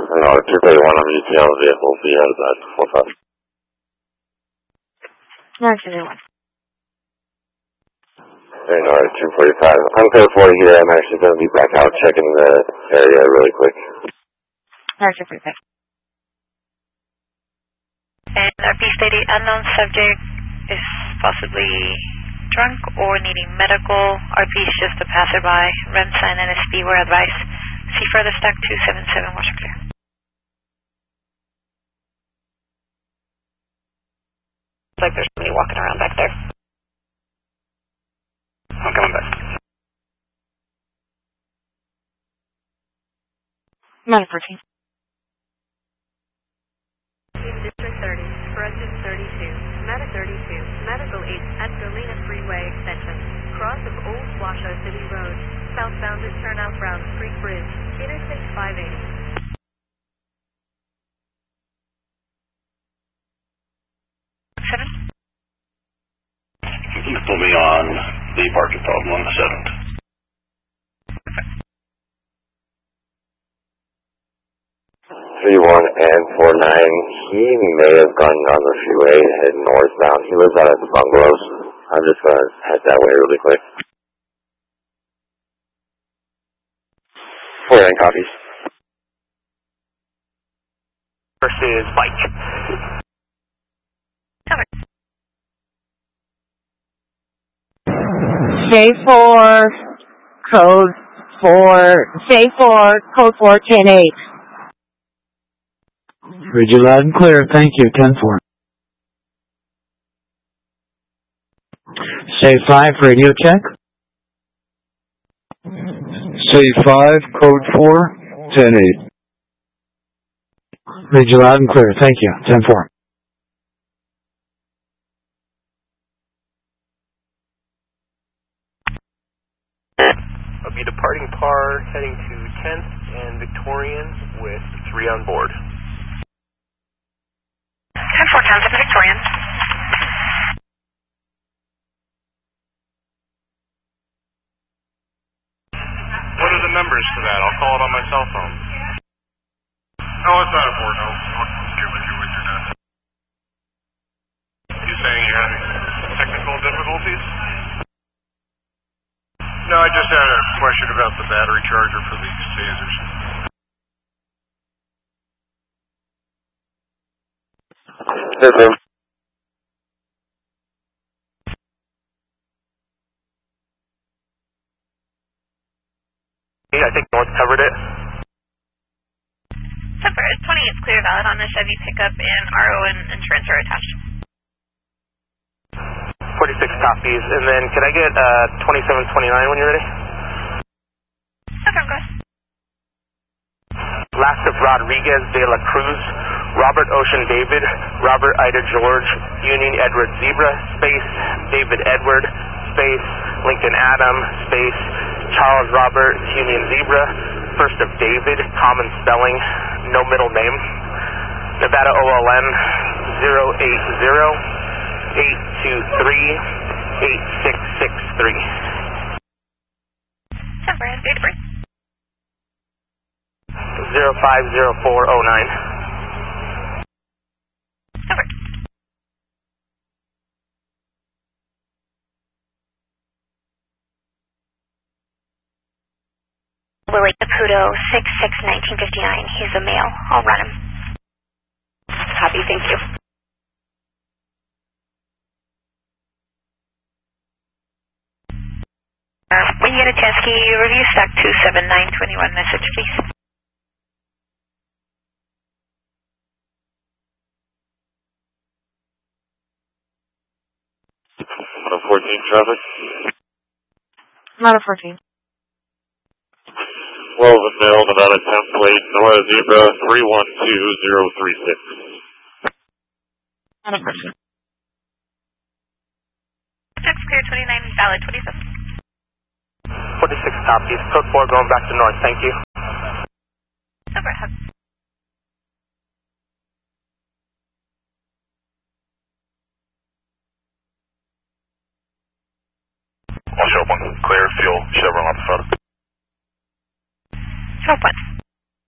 No, 231 on UTL vehicle, be out of that, 45. Mark 231. Hey, no, 245. I'm code 40 here, I'm actually going to be back out checking the area really quick. Mark 245. And RP stated unknown subject is possibly drunk or needing medical. RP is just a passerby. REMSA and NSP were advised. See further stack 277, watch clear. Looks like there's somebody walking around back there. I'm coming back. Matter 14. District 30, Corrections 32, Meta 32, Medical 8 at Galena Freeway Extension, cross of Old Washoe City Road, southbound at Turnout Browns Creek Bridge, Interstate 580. You can pull me on the parking problem on the 7th. Three-one and 49. He may have gone on the freeway heading northbound. He lives out at the bungalows. I'm just going to head that way really quick. 49 copies. First is Mike. Cover. J4, code 4, 10-8. Read you loud and clear. Thank you. 10-4. Say 5, radio check. Say 5, code 4, 10-8. Read you loud and clear. Thank you. 10-4. I'll be departing PAR, heading to 10th and Victorian with 3 on board. 10-4, Townsend, Victorian. What are the numbers for that? I'll call it on my cell phone. No, it's not important. I'll get with you when you're done. You saying you're having technical difficulties? No, I just had a question about the battery charger for these tasers. Yes, sir. I think North covered it. Separate 20 is clear valid on the Chevy pickup, and RO and insurance are attached. 46 copies, and then could I get 2729 when you're ready? Okay, go ahead. Last of Rodriguez de la Cruz, Robert Ocean David, Robert Ida George, Union Edward Zebra, space, David Edward, space, Lincoln Adam, space, Charles Robert, Union Zebra, first of David, common spelling, no middle name, Nevada OLN 080-823-8663. Separate, date of birth. 050409. Separate. Willie Caputo, 6/6/1959. He's a male. I'll run him. Copy, thank you. When you get a chance, can you review stack 27921 message, please? Out of 14 traffic. Not a 14. 12 is mail, Nevada 10 plate, Nora Zebra 312036. Not a 14. That's clear, 29 valid, 27. 46 copies, code 4 going back to North, thank you.